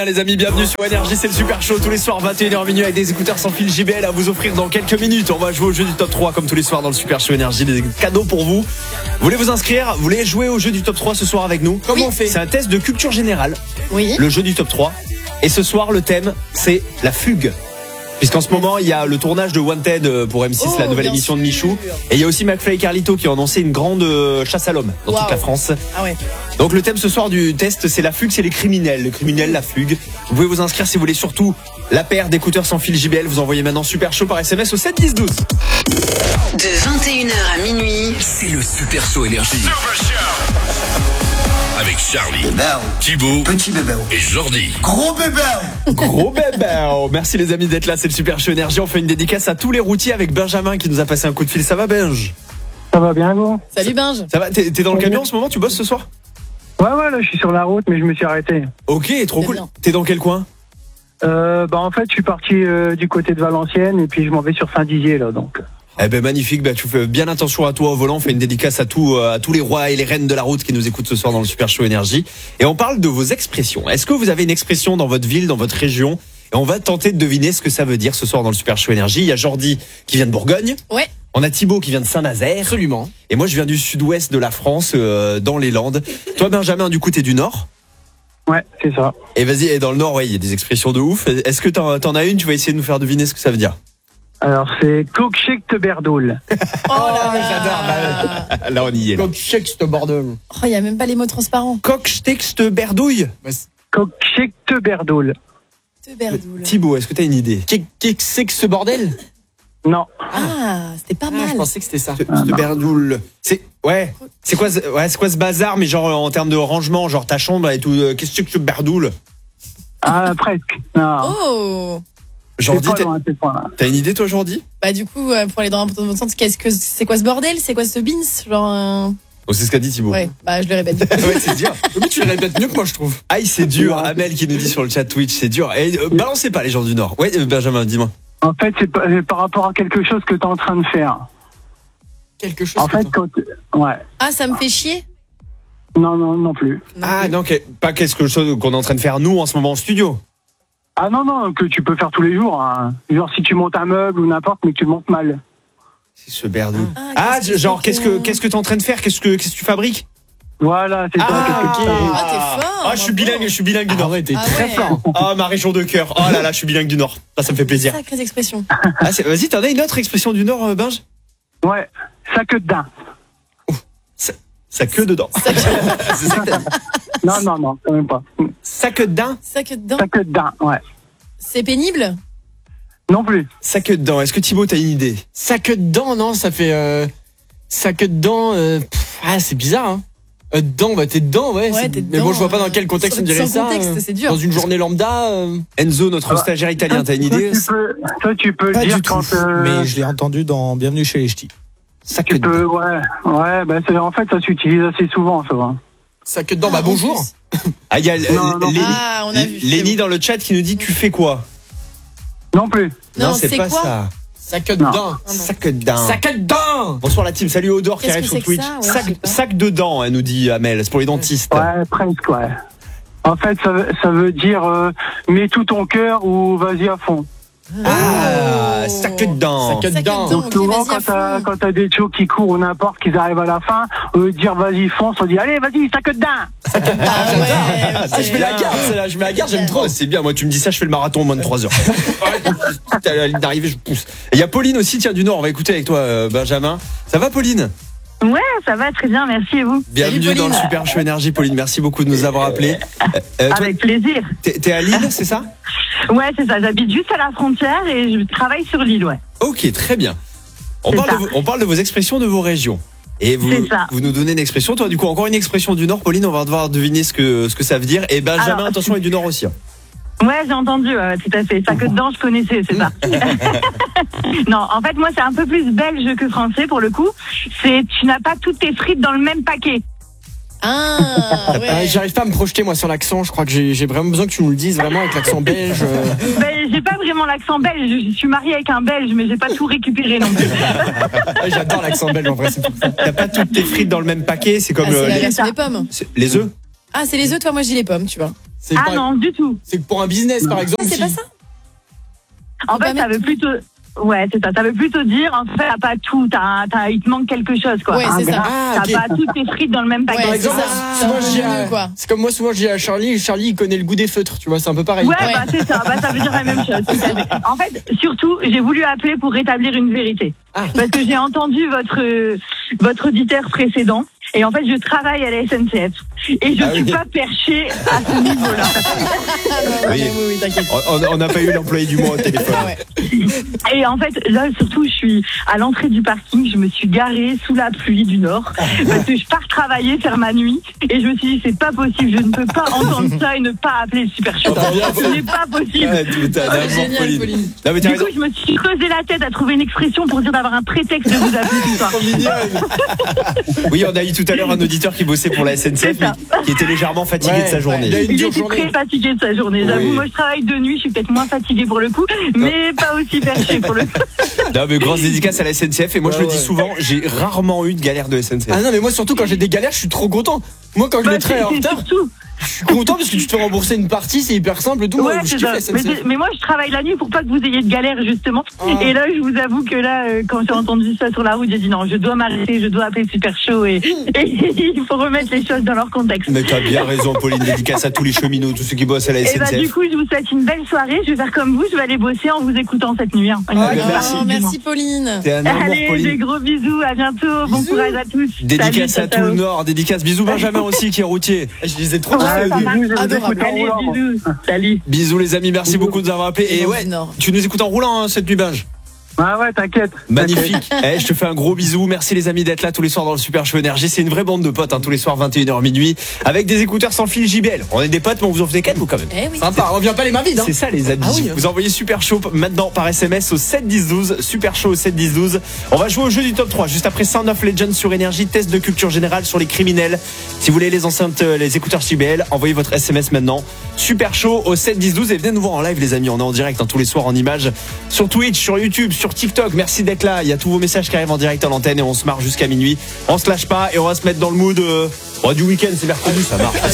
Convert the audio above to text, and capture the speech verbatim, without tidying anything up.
Les amis, bienvenue sur Énergie, c'est le Super Show tous les soirs vingt et une heures minuit avec des écouteurs sans fil J B L à vous offrir dans quelques minutes. On va jouer au jeu du top trois comme tous les soirs dans le Super Show Énergie, des cadeaux pour vous. Vous voulez vous inscrire? Vous voulez jouer au jeu du top trois ce soir avec nous? Comment oui. on fait? C'est un test de culture générale. Oui. Le jeu du top trois. Et ce soir, le thème, c'est la fugue. Puisqu'en ce moment, il y a le tournage de Wanted pour M six, oh, la nouvelle émission sûr. de Michou. Et il y a aussi McFly et Carlito qui ont annoncé une grande chasse à l'homme dans wow. toute la France. Ah ouais. Donc le thème ce soir du test, c'est la fugue, c'est les criminels. Le criminel, la fugue. Vous pouvez vous inscrire si vous voulez, surtout la paire d'écouteurs sans fil J B L. Vous envoyez maintenant Super Show par S M S au sept dix douze. De vingt et une heures à minuit, c'est le Super Show Énergie. Avec Charlie, Thibaut, Petit bébé et Jordi. Gros bébé. Gros bébé. Merci les amis d'être là, c'est le Super Show Énergie. On fait une dédicace à tous les routiers avec Benjamin qui nous a passé un coup de fil. Ça va Benj? Ça va bien vous? Salut Benj. Ça va, t'es, t'es dans le camion en ce moment? Tu bosses ce soir? Ouais ouais, là je suis sur la route mais je me suis arrêté. Ok, trop C'est cool. bien. T'es dans quel coin? Euh, bah en fait je suis parti euh, du côté de Valenciennes et puis je m'en vais sur Saint-Dizier là donc. Eh ben magnifique, bah, tu fais bien attention à toi au volant, on fait une dédicace à, tout, à tous les rois et les reines de la route qui nous écoutent ce soir dans le Super Show Énergie. Et on parle de vos expressions. Est-ce que vous avez une expression dans votre ville, dans votre région? Et on va tenter de deviner ce que ça veut dire ce soir dans le Super Show Énergie. Il y a Jordi qui vient de Bourgogne. Ouais. On a Thibaut qui vient de Saint-Nazaire. Absolument. Et moi je viens du sud-ouest de la France, euh, dans les Landes. Toi Benjamin, du coup t'es du Nord? Ouais, c'est ça. Et vas-y, et dans le Nord, ouais, il y a des expressions de ouf. Est-ce que t'en, t'en as une? Tu vas essayer de nous faire deviner ce que ça veut dire. Alors c'est Coq-Chec Berdoul. Oh là là. J'adore. Bah, Là on y est. Comme check ce bordel. Oh, il y a même pas les mots transparents. Coq, texte, berdouille. Coq-Chec Berdoul. Te berdoule. Thibaut, est-ce que t'as une idée? Qu'est-ce que c'est que ce bordel? Non. Ah, c'était pas Ah, mal. je pensais que c'était ça. Ce ce berdoule. C'est ouais. C'est quoi, ce- ouais, c'est quoi ce bazar? Mais genre en termes de rangement, genre ta chambre et tout. euh, Qu'est-ce que tu berdoule? Ah presque. Non. Oh. Jordi, c'est pas t'as, loin, c'est pas loin. t'as une idée toi, Jordi? Bah du coup, euh, pour aller dans votre sens, qu'est-ce que c'est quoi ce bordel? C'est quoi ce beans? Genre euh... Oh, c'est ce qu'a dit Thibaut. Ouais, bah je le répète. Ouais, c'est dur. Mais tu le répètes mieux que moi, je trouve. Aïe, c'est dur. Amel qui nous dit sur le chat Twitch, c'est dur. Et euh, balancez pas les gens du Nord. Ouais, euh, Benjamin, dis-moi. En fait c'est par, c'est par rapport à quelque chose que t'es en train de faire. Quelque chose. En que fait t'as- quand ouais. Ah, ça me fait chier. Non non non plus. Non Ah plus. non, que- pas quelque chose qu'on est en train de faire nous en ce moment en studio. Ah non non que tu peux faire tous les jours. Hein. Genre si tu montes un meuble ou n'importe mais que tu le montes mal. C'est ce berdoule. Ah, Ah, qu'est-ce que genre c'est qu'est-ce que- que qu'est-ce que t'es en train de faire? Qu'est-ce que qu'est-ce que tu fabriques? Voilà c'est ça. Ah, Qu'est-ce que tu fais Ah, t'es fort, Ah, je suis bravo. bilingue, je suis bilingue du Ah Nord. ouais, t'es Ah très ouais. fort. Ah, ma région de cœur. Oh là là, je suis bilingue du Nord. Ça, ça me fait plaisir. Sacrées expressions. Ah, c'est- vas-y, t'en as une autre expression du Nord, euh, Binge? Ouais. Ça que dedans. Ça, ça queue dedans. C'est ça que t'as- Non non non quand même pas. Ça queue dedans. Ça que dedans. Ça que dedans. Ouais. C'est pénible. Non plus. Ça queue dedans. Est-ce que Thibaut, t'as une idée? Ça que dedans, non, ça fait. Euh, ça que dedans. Euh, pff, ah, c'est bizarre, hein. Euh, dedans, bah t'es dedans, ouais. Ouais, c'est- t'es Mais bon, dedans, je vois pas dans euh, quel contexte sans- on dirait sans ça. contexte, euh, c'est dur. Dans une journée lambda. euh, Enzo, notre stagiaire italien, t'as une Toi, idée? tu peux, toi, tu peux Pas dire du tout, quand euh, mais je l'ai entendu dans Bienvenue chez les Ch'tis. Ça queue tu dedans. peux, ouais, ouais, bah c'est en fait ça s'utilise assez souvent, ça va. Ça que dedans, bah Ah, bonjour. en plus. Ah, il y a Non, non. Léni- Ah, on a vu. Léni dans le chat qui nous dit tu fais quoi? Non plus. Non, c'est c'est pas quoi? ça. Ça que Non. dedans. Ah, non. Ça queue dedans. Ça que dedans. Bonsoir la team, salut Odor qui Qu'est-ce arrive que sur c'est que Twitch. ça? Ouais, sac, je sais pas. sac de dents, elle nous dit Amel, c'est pour les dentistes. Ouais, presque, ouais. En fait, ça, veut- ça veut dire euh, mets tout ton cœur ou vas-y à fond. Ah, Oh. sac dedans. Ça que Ça que dedans. dedans. Donc ok, souvent, vas-y à quand t'as, fond. quand t'as des chos qui courent ou n'importe, qu'ils arrivent à la fin, au lieu de dire vas-y fonce, on dit allez vas-y, ça que dedans. Ah ouais. Ah, ok. je mets la garde, celle-là, je mets la garde, j'aime trop. C'est bien, moi tu me dis ça, je fais le marathon en moins de trois heures. À la ligne d'arrivée, je pousse. Et il y a Pauline aussi, tiens, du Nord, on va écouter avec toi, euh, Benjamin. Ça va, Pauline? Ouais, ça va très bien, merci et vous? Bienvenue Salut, dans le Pauline. Super Show Énergie, Pauline. Merci beaucoup de nous avoir appelés. Euh, euh, toi, Avec plaisir. t'es, t'es à Lille, c'est ça? Ouais, c'est ça, j'habite juste à la frontière et je travaille sur l'île, ouais. Ok, très bien. On C'est parle, de ça. vos, on parle de vos expressions de vos régions. Et vous, C'est ça. vous nous donnez une expression. Toi, du coup, encore une expression du Nord, Pauline, on va devoir deviner ce que, ce que ça veut dire. Et Benjamin, Alors, attention, est du Nord aussi. hein. Ouais, j'ai entendu, ouais, tout à fait. Ça que dedans, je connaissais, c'est ça. Non, en fait, moi, c'est un peu plus belge que français pour le coup. C'est tu n'as pas toutes tes frites dans le même paquet. Ah, Ah, ouais. J'arrive pas à me projeter moi sur l'accent. Je crois que j'ai j'ai vraiment besoin que tu nous le dises vraiment avec l'accent belge. euh. Ben, j'ai pas vraiment l'accent belge. Je suis mariée avec un belge, mais j'ai pas tout récupéré non plus. Ah, J'adore l'accent belge en vrai. c'est pour ça. T'as pas toutes tes frites dans le même paquet, c'est comme Ah, c'est euh, la les, version des pommes. c'est- les œufs. Ah, c'est les œufs, toi, moi, je dis les pommes, tu vois. C'est Ah pas- non, du tout. C'est que pour un business, par exemple. C'est si- pas ça. En Faut pas fait, ça mettre veut tout. plutôt. Ouais, c'est ça. Ça veut plutôt dire, en fait, t'as pas tout. T'as, t'as, il te manque quelque chose, quoi. Ouais, c'est ça. Ah, T'as ok. pas toutes tes frites dans le même paquet. Ouais, Par c'est exemple, ça. C'est souvent un peu je dis à- mieux, quoi. c'est comme moi, souvent je dis à Charlie, Charlie il connaît le goût des feutres, tu vois, c'est un peu pareil. Ouais, Ouais. bah c'est ça, bah ça veut dire la même chose. tout à fait. En fait, surtout, j'ai voulu appeler pour rétablir une vérité. Ah. Parce que j'ai entendu votre euh, votre auditeur précédent. Et en fait, je travaille à la S N C F. Et je Ah suis oui. pas perchée à ce niveau-là. Ah, non, Oui. oui, oui, oui, t'inquiète. On on n'a pas eu l'employé du mois au téléphone. Ah ouais. Et en fait, là, surtout, je suis à l'entrée du parking. Je me suis garée sous la pluie du Nord. Parce que je pars travailler, faire ma nuit. Et je me suis dit, c'est pas possible. Je ne peux pas entendre ça et ne pas appeler le Super Show. T'as bien Ce n'est pas possible. Ouais, tu- t'as- Ah, t'as- génial, Pauline. Pauline. Non, mais t'as Du raison. coup, je me suis creusé la tête à trouver une expression pour dire d'avoir un prétexte de vous appeler tout ça. Trop mignonne. Oui, on a eu tout à l'heure un auditeur qui bossait pour la S N C F, C'est ça. mais qui était légèrement fatigué Ouais, de sa journée. il a une Il dure était journée. très fatigué de sa journée. J'avoue, Oui. moi je travaille de nuit, je suis peut-être moins fatiguée pour le coup, mais pas aussi perché pour le coup. Non, mais grosse dédicace à la S N C F. Et moi, je Ouais, le dis ouais. souvent, j'ai rarement eu de galère de S N C F. Ah non, mais moi surtout quand j'ai des galères, je suis trop content. Moi quand je Bah, le train c'est en c'est retard, surtout. je suis content parce que tu te fais rembourser une partie, c'est hyper simple et tout. Moi, Ouais, je c'est kiffe ça. la Mais, S N C F. c'est- mais moi je travaille la nuit pour pas que vous ayez de galère justement. Ah. Et là, je vous avoue que là, euh, quand j'ai entendu ça sur la route, j'ai dit non, je dois m'arrêter, je dois appeler Super Show et, et il faut remettre les choses dans leur contexte. Mais t'as bien raison, Pauline. Dédicace à tous les cheminots, tous ceux qui bossent à la Et bah du S N C F. coup, je vous souhaite une belle soirée. Je vais faire comme vous, je vais aller bosser en vous écoutant cette nuit. Hein. Une Ah, belle bah, soirée, merci. Oh, du moins. merci, Pauline. T'es un amour, Allez, des Pauline. gros bisous, à bientôt, bon courage à tous. Dédicace Salut, à tout le ciao. Nord. Dédicace. Bisous Benjamin aussi qui est routier. Je les ai trop Ah, kiffés. ça bisous, marche. je vous Adorable. écoute en Allez, roulant. bisous. Salut. Bisous les amis. Merci beaucoup de nous avoir appelés. Et Dans ouais, le Nord. tu nous écoutes en roulant hein, cette nuit, Benj. Ah ouais, t'inquiète. Magnifique. Eh, je te fais un gros bisou. Merci les amis d'être là tous les soirs dans le Super Show Énergie. C'est une vraie bande de potes, hein, tous les soirs vingt et une heures minuit, avec des écouteurs sans fil J B L. On est des potes, mais on vous en fait quatre, vous quand même. Eh oui. Sympa, on revient pas les mains vides. Hein. C'est ça les amis. Ah oui. Vous envoyez Super Show maintenant par S M S au sept dix douze. Super Show au sept dix douze. On va jouer au jeu du top trois juste après Sound of Legends sur Énergie, test de culture générale sur les criminels. Si vous voulez les enceintes, euh, les écouteurs J B L, envoyez votre S M S maintenant. Super Show au sept dix douze et venez nous voir en live les amis. On est en direct hein, tous les soirs en images sur Twitch, sur YouTube, sur TikTok. Merci d'être là. Il y a tous vos messages qui arrivent en direct à l'antenne et on se marre jusqu'à minuit. On se lâche pas et on va se mettre dans le mood euh, oh, du week-end. C'est mercredi, ça marche.